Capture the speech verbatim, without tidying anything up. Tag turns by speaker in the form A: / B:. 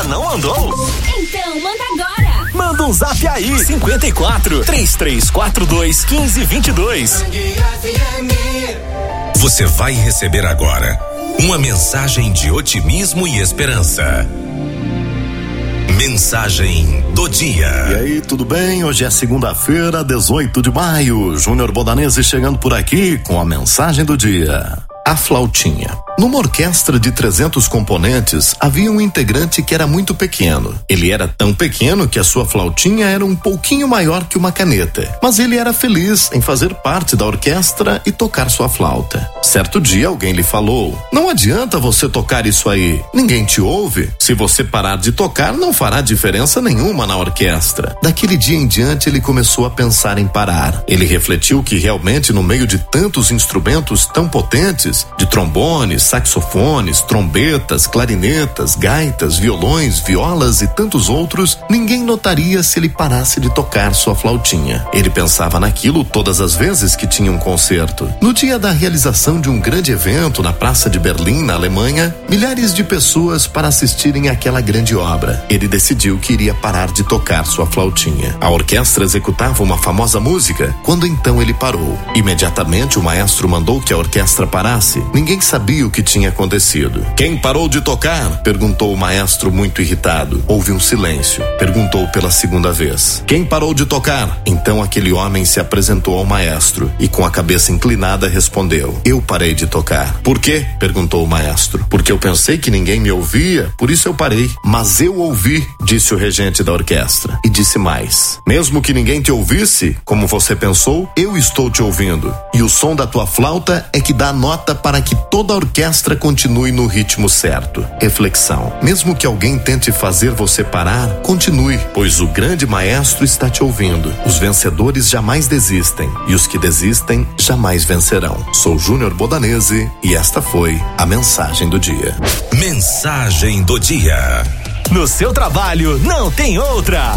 A: não mandou?
B: Então manda agora.
A: Manda um zap aí, cinquenta e quatro, três três quatro dois, quinze, vinte e dois.
C: Você vai receber agora uma mensagem de otimismo e esperança. Mensagem do dia.
D: E aí, tudo bem? Hoje é segunda-feira, dezoito de maio. Júnior Bodanese chegando por aqui com a mensagem do dia. A flautinha. Numa orquestra de trezentos componentes, havia um integrante que era muito pequeno. Ele era tão pequeno que a sua flautinha era um pouquinho maior que uma caneta. Mas ele era feliz em fazer parte da orquestra e tocar sua flauta. Certo dia, alguém lhe falou: não adianta você tocar isso aí. Ninguém te ouve. Se você parar de tocar, não fará diferença nenhuma na orquestra. Daquele dia em diante, ele começou a pensar em parar. Ele refletiu que realmente, no meio de tantos instrumentos tão potentes, de trombones, saxofones, trombetas, clarinetas, gaitas, violões, violas e tantos outros, ninguém notaria se ele parasse de tocar sua flautinha. Ele pensava naquilo todas as vezes que tinha um concerto. No dia da realização de um grande evento na Praça de Berlim, na Alemanha, milhares de pessoas para assistirem àquela grande obra. Ele decidiu que iria parar de tocar sua flautinha. A orquestra executava uma famosa música, quando então ele parou. Imediatamente o maestro mandou que a orquestra parasse. Ninguém sabia o que tinha acontecido. Quem parou de tocar? Perguntou o maestro, muito irritado. Houve um silêncio. Perguntou pela segunda vez. Quem parou de tocar? Então aquele homem se apresentou ao maestro e com a cabeça inclinada respondeu: eu parei de tocar. Por quê? Perguntou o maestro. Porque eu pensei que ninguém me ouvia, por isso eu parei. Mas eu ouvi, disse o regente da orquestra. E disse mais: mesmo que ninguém te ouvisse, como você pensou, eu estou te ouvindo. E o som da tua flauta é que dá nota para que toda a orquestra continue no ritmo certo. Reflexão: mesmo que alguém tente fazer você parar, continue, pois o grande maestro está te ouvindo. Os vencedores jamais desistem e os que desistem jamais vencerão. Sou Júnior Bodanese e esta foi a mensagem do dia.
C: Mensagem do dia.
A: No seu trabalho não tem outra.